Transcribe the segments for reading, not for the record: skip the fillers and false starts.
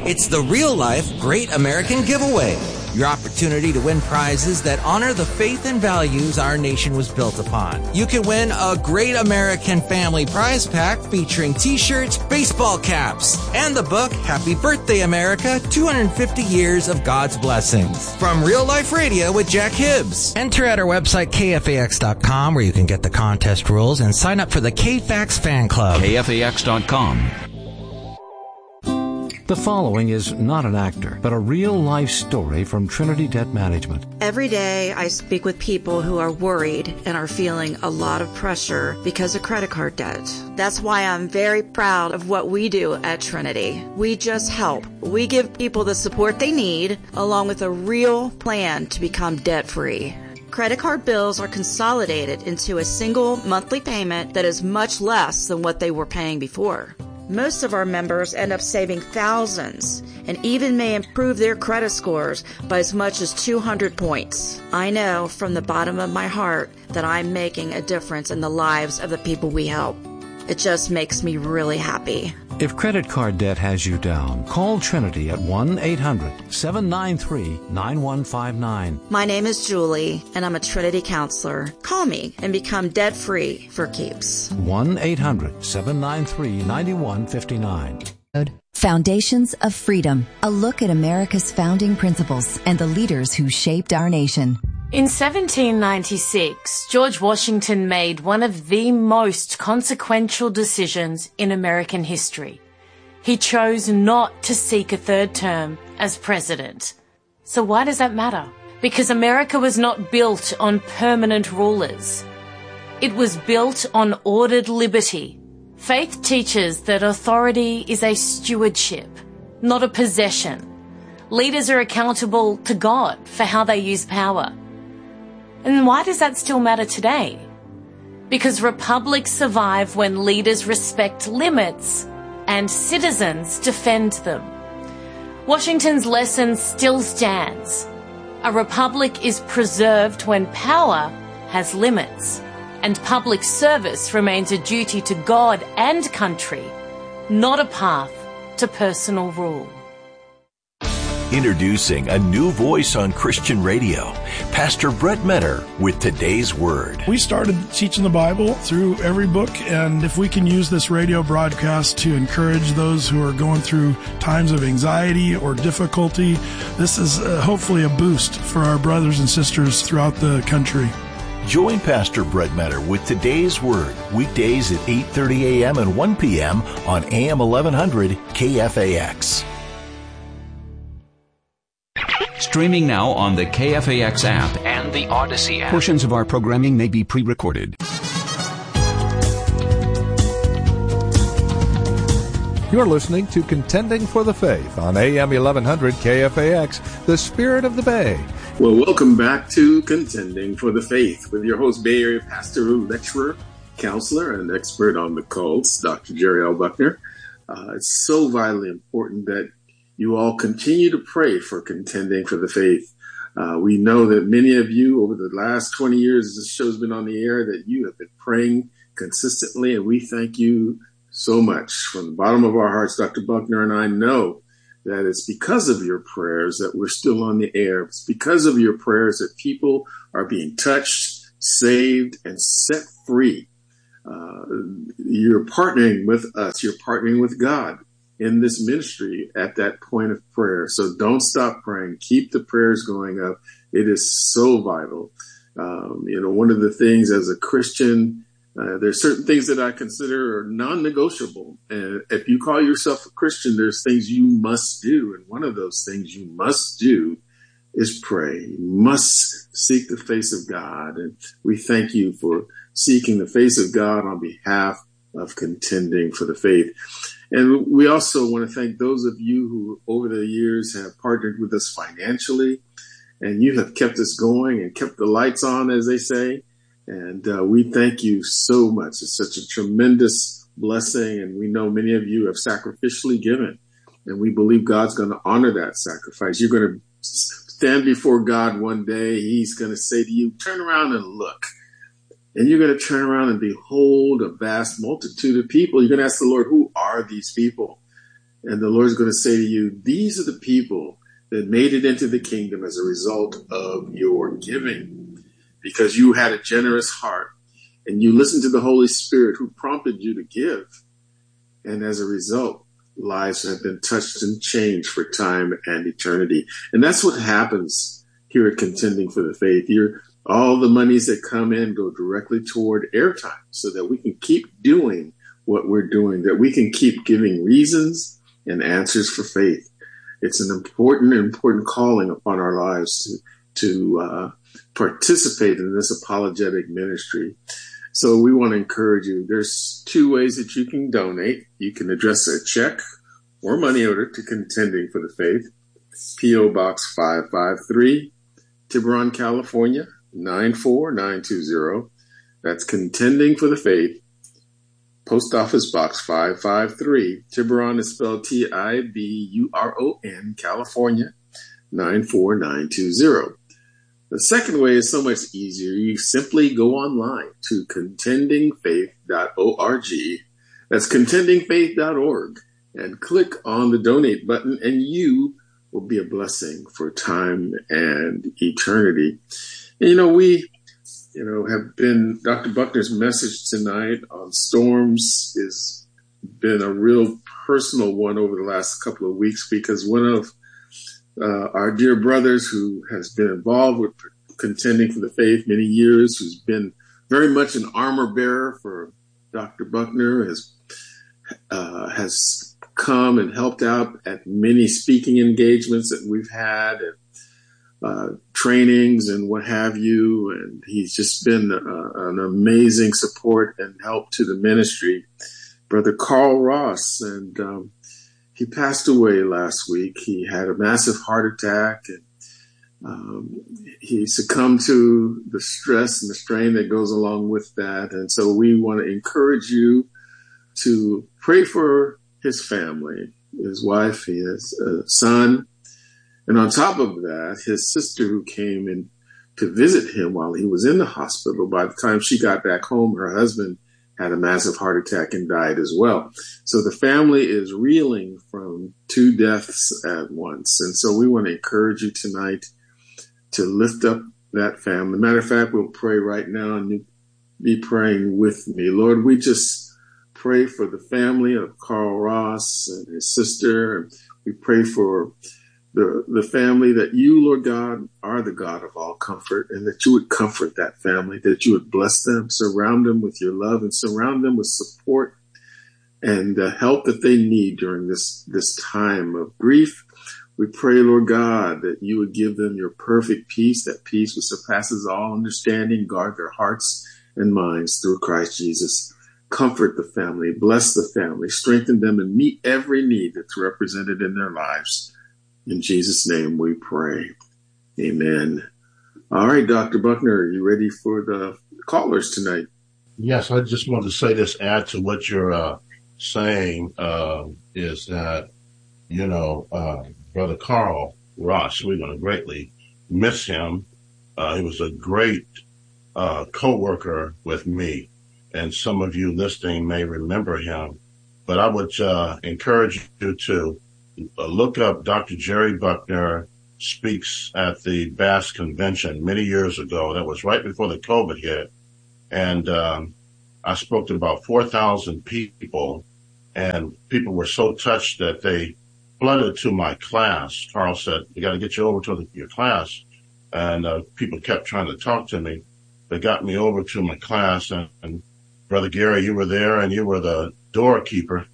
It's the Real Life Great American Giveaway, your opportunity to win prizes that honor the faith and values our nation was built upon. You can win a Great American Family Prize Pack featuring t-shirts, baseball caps, and the book Happy Birthday America, 250 Years of God's Blessings from Real Life Radio with Jack Hibbs. Enter at our website KFAX.com, where you can get the contest rules and sign up for the KFAX fan club. KFAX.com. The following is not an actor, but a real-life story from Trinity Debt Management. Every day I speak with people who are worried and are feeling a lot of pressure because of credit card debt. That's why I'm very proud of what we do at Trinity. We just help. We give people the support they need, along with a real plan to become debt-free. Credit card bills are consolidated into a single monthly payment that is much less than what they were paying before. Most of our members end up saving thousands and even may improve their credit scores by as much as 200 points. I know from the bottom of my heart that I'm making a difference in the lives of the people we help. It just makes me really happy. If credit card debt has you down, call Trinity at 1-800-793-9159. My name is Julie, and I'm a Trinity counselor. Call me and become debt-free for keeps. 1-800-793-9159. Foundations of Freedom, a look at America's founding principles and the leaders who shaped our nation. In 1796, George Washington made one of the most consequential decisions in American history. He chose not to seek a third term as president. So why does that matter? Because America was not built on permanent rulers. It was built on ordered liberty. Faith teaches that authority is a stewardship, not a possession. Leaders are accountable to God for how they use power. And why does that still matter today? Because republics survive when leaders respect limits and citizens defend them. Washington's lesson still stands. A republic is preserved when power has limits, and public service remains a duty to God and country, not a path to personal rule. Introducing a new voice on Christian radio, Pastor Brett Metter with Today's Word. We started teaching the Bible through every book, and if we can use this radio broadcast to encourage those who are going through times of anxiety or difficulty, this is hopefully a boost for our brothers and sisters throughout the country. Join Pastor Brett Metter with Today's Word, weekdays at 8:30 a.m. and 1 p.m. on AM 1100 KFAX. Streaming now on the KFAX app and the Odyssey app. Portions of our programming may be pre-recorded. You're listening to Contending for the Faith on AM 1100 KFAX, the Spirit of the Bay. Well, welcome back to Contending for the Faith with your host, Bay Area pastor, lecturer, counselor, and expert on the cults, Dr. Jerry L. Buckner. It's so vitally important that you all continue to pray for Contending for the Faith. We know that many of you over the last 20 years this show's been on the air, that you have been praying consistently, and we thank you so much. From the bottom of our hearts, Dr. Buckner and I know that it's because of your prayers that we're still on the air. It's because of your prayers that people are being touched, saved, and set free. You're partnering with us. You're partnering with God in this ministry at that point of prayer. So don't stop praying. Keep the prayers going up. It is so vital. One of the things as a Christian, there's certain things that I consider are non-negotiable. And if you call yourself a Christian, there's things you must do. And one of those things you must do is pray. You must seek the face of God. And we thank you for seeking the face of God on behalf of Contending for the Faith. And we also want to thank those of you who over the years have partnered with us financially, and you have kept us going and kept the lights on, as they say. And we thank you so much. It's such a tremendous blessing, and we know many of you have sacrificially given, and we believe God's going to honor that sacrifice. You're going to stand before God one day. He's going to say to you, turn around and look. And you're going to turn around and behold a vast multitude of people. You're going to ask the Lord, who are these people? And the Lord's going to say to you, these are the people that made it into the kingdom as a result of your giving, because you had a generous heart and you listened to the Holy Spirit who prompted you to give. And as a result, lives have been touched and changed for time and eternity. And that's what happens here at Contending for the Faith. All the monies that come in go directly toward airtime so that we can keep doing what we're doing, that we can keep giving reasons and answers for faith. It's an important calling upon our lives to participate in this apologetic ministry. So we want to encourage you. There's two ways that you can donate. You can address a check or money order to Contending for the Faith, P.O. Box 553, Tiburon, California, 94920. That's Contending for the Faith, Post Office Box 553. Tiburon is spelled Tiburon, California, 94920. The second way is so much easier. You simply go online to contendingfaith.org. That's contendingfaith.org, and click on the donate button, and you will be a blessing for time and eternity. And we have been, Dr. Buckner's message tonight on storms has been a real personal one over the last couple of weeks, because one of our dear brothers who has been involved with Contending for the Faith many years, who's been very much an armor bearer for Dr. Buckner, has come and helped out at many speaking engagements that we've had, and trainings and what have you. And he's just been an amazing support and help to the ministry. Brother Carl Ross, and he passed away last week. He had a massive heart attack, and he succumbed to the stress and the strain that goes along with that. And so we want to encourage you to pray for his family, his wife, his son. And on top of that, his sister, who came in to visit him while he was in the hospital, by the time she got back home, her husband had a massive heart attack and died as well. So the family is reeling from two deaths at once. And so we want to encourage you tonight to lift up that family. Matter of fact, we'll pray right now, and you be praying with me. Lord, we just pray for the family of Carl Ross and his sister. We pray for the family, that you, Lord God, are the God of all comfort, and that you would comfort that family, that you would bless them, surround them with your love, and surround them with support and help that they need during this time of grief. We pray, Lord God, that you would give them your perfect peace, that peace which surpasses all understanding, guard their hearts and minds through Christ Jesus. Comfort the family, bless the family, strengthen them, and meet every need that's represented in their lives. In Jesus' name we pray. Amen. All right, Dr. Buckner, are you ready for the callers tonight? Yes, I just wanted to say this, add to what you're saying, is that, Brother Carl Ross, we're going to greatly miss him. He was a great co-worker with me, and some of you listening may remember him. But I would encourage you to look up Dr. Jerry Buckner speaks at the Bass Convention many years ago. That was right before the COVID hit. And I spoke to about 4,000 people, and people were so touched that they flooded to my class. Carl said, "We got to get you over to your class." And people kept trying to talk to me. They got me over to my class, and Brother Gary, you were there, and you were the doorkeeper.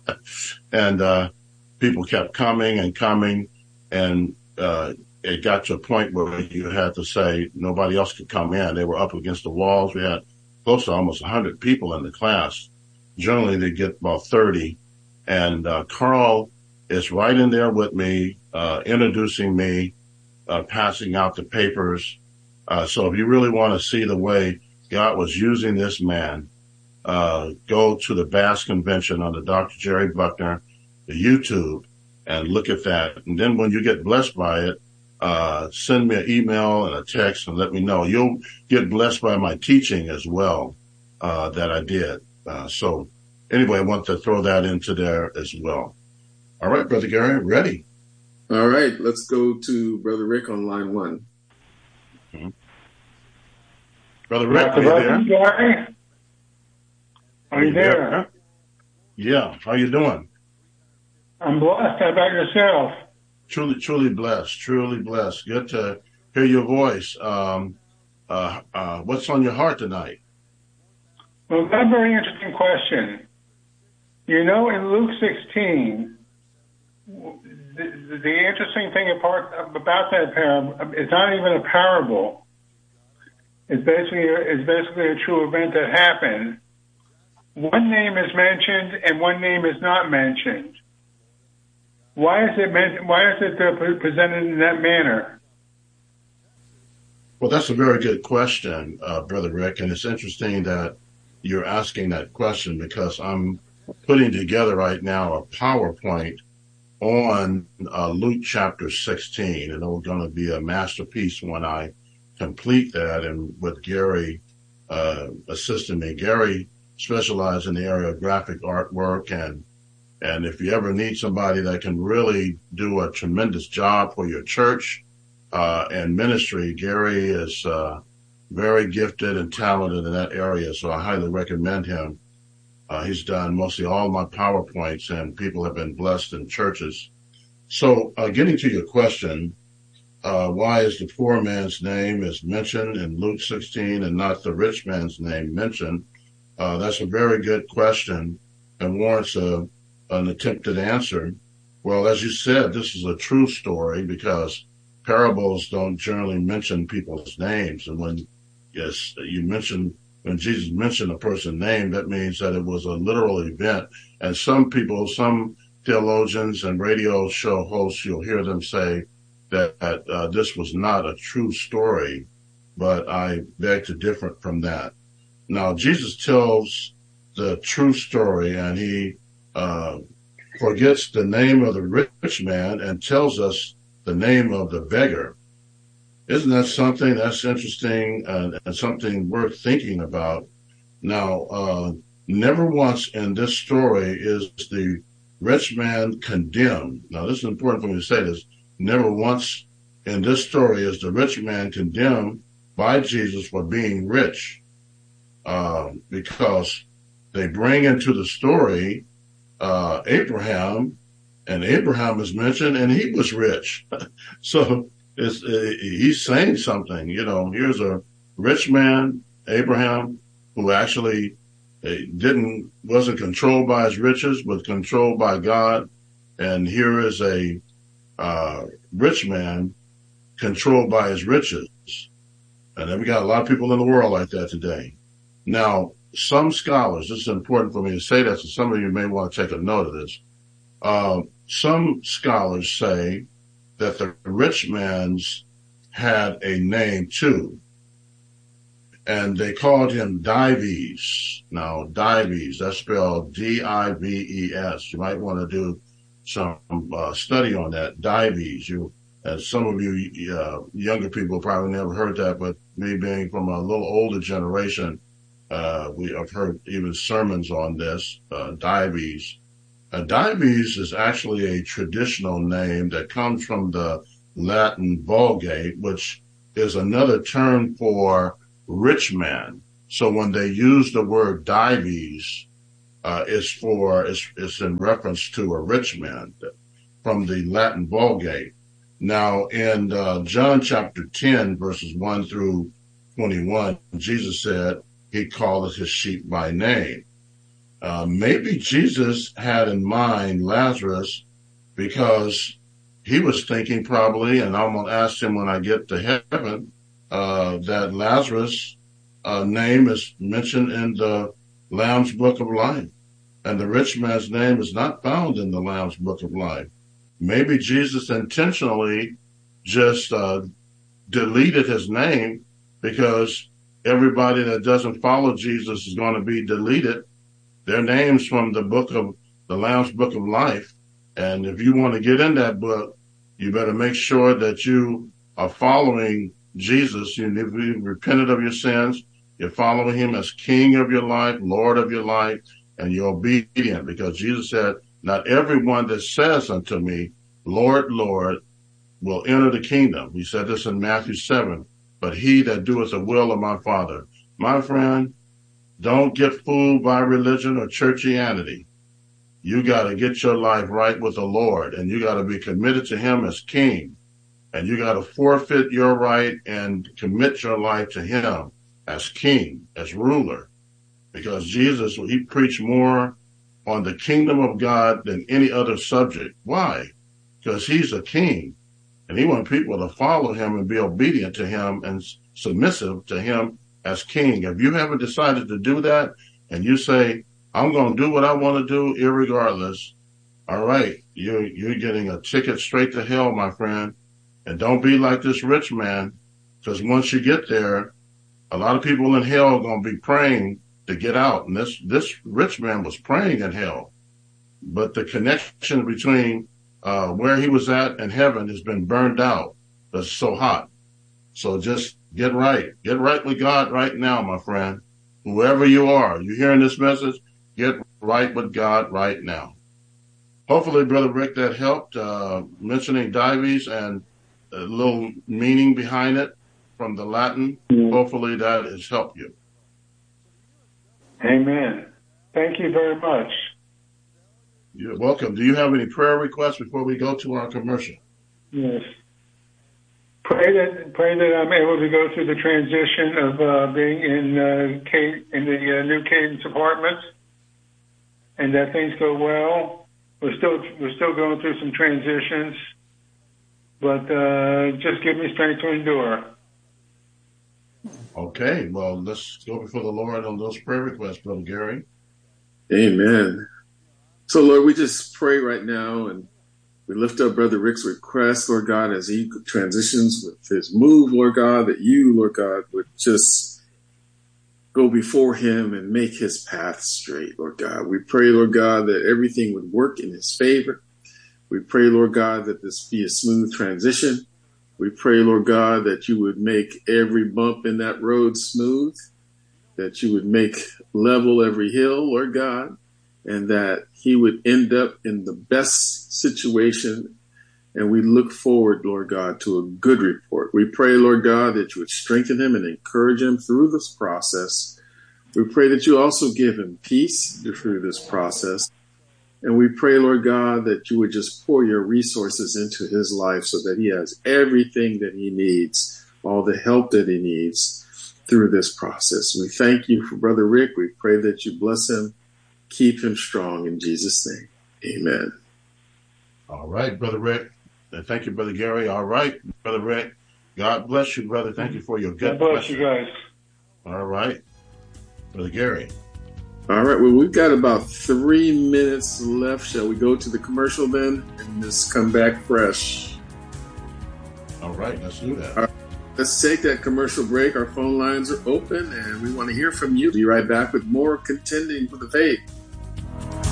And people kept coming, and it got to a point where you had to say nobody else could come in. They were up against the walls. We had close to almost 100 people in the class. Generally, they get about 30. And Carl is right in there with me, introducing me, passing out the papers. So if you really want to see the way God was using this man, go to the Bass Convention on the Dr. Jerry Buckner, the YouTube, and look at that. And then when you get blessed by it, send me an email and a text and let me know. You'll get blessed by my teaching as well, that I did. So anyway, I want to throw that into there as well. All right, Brother Gary, ready. All right, let's go to Brother Rick on line 1. Mm-hmm. Brother Rick, are you there? Gary? Are you there? Yeah, how you doing? I'm blessed. How about yourself? Truly blessed. Truly blessed. Good to hear your voice. What's on your heart tonight? Well, that's a very interesting question. You know, in Luke 16, the interesting thing about that parable, it's not even a parable. It's basically a true event that happened. One name is mentioned and one name is not mentioned. Why is it presented in that manner? Well, that's a very good question, Brother Rick, and it's interesting that you're asking that question because I'm putting together right now a PowerPoint on Luke chapter 16, and it's going to be a masterpiece when I complete that, and with Gary assisting me. Gary specializes in the area of graphic artwork, and if you ever need somebody that can really do a tremendous job for your church and ministry, Gary is very gifted and talented in that area, so I highly recommend him. He's done mostly all my PowerPoints, and people have been blessed in churches. So getting to your question, why is the poor man's name is mentioned in Luke 16 and not the rich man's name mentioned? That's a very good question and warrants an attempted answer. Well, as you said, this is a true story because parables don't generally mention people's names. And when Jesus mentioned a person's name, that means that it was a literal event. And some people, some theologians and radio show hosts, you'll hear them say that this was not a true story, but I beg to differ from that. Now, Jesus tells the true story, and he forgets the name of the rich man and tells us the name of the beggar. Isn't that something that's interesting and something worth thinking about? Now, never once in this story is the rich man condemned. Now, this is important for me to say this. Never once in this story is the rich man condemned by Jesus for being rich, because they bring into the story Abraham, and Abraham is mentioned, and he was rich. So he's saying something. You know, here's a rich man, Abraham, who actually wasn't controlled by his riches, but controlled by God. And here is a rich man controlled by his riches. And then we got a lot of people in the world like that today. Now, some scholars, this is important for me to say that, so some of you may want to take a note of this. Some scholars say that the rich man's had a name too, and they called him Dives. Now, Dives, that's spelled D-I-V-E-S. You might want to do some study on that, Dives. Some of you younger people probably never heard that, but me being from a little older generation, we have heard even sermons on this, Dives. Dives is actually a traditional name that comes from the Latin Vulgate, which is another term for rich man. So when they use the word Dives, it's in reference to a rich man from the Latin Vulgate. Now, in John chapter 10, verses 1 through 21, Jesus said he calleth his sheep by name. Maybe Jesus had in mind Lazarus because he was thinking probably, and I'm going to ask him when I get to heaven, that Lazarus' name is mentioned in the Lamb's Book of Life, and the rich man's name is not found in the Lamb's Book of Life. Maybe Jesus intentionally just deleted his name because everybody that doesn't follow Jesus is going to be deleted. Their names from the Lamb's Book of Life. And if you want to get in that book, you better make sure that you are following Jesus. You've repented of your sins. You're following him as King of your life, Lord of your life, and you're obedient because Jesus said, Not everyone that says unto me, Lord, Lord, will enter the kingdom. We said this in Matthew 7, but he that doeth the will of my Father. My friend, don't get fooled by religion or churchianity. You got to get your life right with the Lord, and you got to be committed to him as king. And you got to forfeit your right and commit your life to him as king, as ruler. Because Jesus, he preached more on the kingdom of God than any other subject. Why? Because he's a king, and he wants people to follow him and be obedient to him and submissive to him as king. If you haven't decided to do that, and you say, I'm going to do what I want to do irregardless, all right, you're getting a ticket straight to hell, my friend. And don't be like this rich man, because once you get there, a lot of people in hell are going to be praying to get out. And this rich man was praying in hell. But the connection between where he was at and heaven has been burned out. It's so hot. So just get right. Get right with God right now, my friend. Whoever you are, you hearing this message, get right with God right now. Hopefully, Brother Rick, that helped, mentioning Dives and a little meaning behind it from the Latin. Hopefully that has helped you. Amen. Thank you very much. You're welcome. Do you have any prayer requests before we go to our commercial? Yes. Pray that I'm able to go through the transition of being in the new Cadence apartment, and that things go well. We're still going through some transitions. But just give me strength to endure. Okay, well, let's go before the Lord on those prayer requests, Brother Gary. Amen. So, Lord, we just pray right now, and we lift up Brother Rick's request, Lord God, as he transitions with his move, Lord God, that you, Lord God, would just go before him and make his path straight, Lord God. We pray, Lord God, that everything would work in his favor. We pray, Lord God, that this be a smooth transition. We pray, Lord God, that you would make every bump in that road smooth, that you would make level every hill, Lord God, and that he would end up in the best situation. And we look forward, Lord God, to a good report. We pray, Lord God, that you would strengthen him and encourage him through this process. We pray that you also give him peace through this process. And we pray, Lord God, that you would just pour your resources into his life so that he has everything that he needs, all the help that he needs through this process. We thank you for Brother Rick. We pray that you bless him, keep him strong in Jesus' name. Amen. All right, Brother Rick. And thank you, Brother Gary. All right, Brother Rick. God bless you, brother. Thank you for your good God bless you guys. All right. Brother Gary. All right, well, we've got about 3 minutes left. Shall we go to the commercial then and just come back fresh? All right, let's do that. All right, let's take that commercial break. Our phone lines are open, and we want to hear from you. Be right back with more Contending for the Faith.